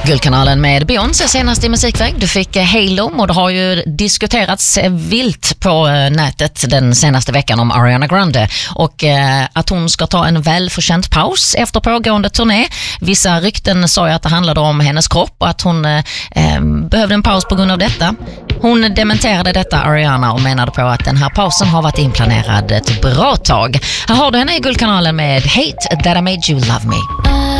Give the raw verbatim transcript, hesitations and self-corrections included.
Guldkanalen med Beyoncé senast i musikväg. Du fick Halo och det har ju diskuterats vilt på nätet den senaste veckan om Ariana Grande och eh, att hon ska ta en välförtjänt paus efter pågående turné. Vissa rykten sa ju att det handlade om hennes kropp och att hon eh, behövde en paus på grund av detta. Hon dementerade detta, Ariana, och menade på att den här pausen har varit inplanerad ett bra tag. Här har du henne i Guldkanalen med Hate That I Made You Love Me.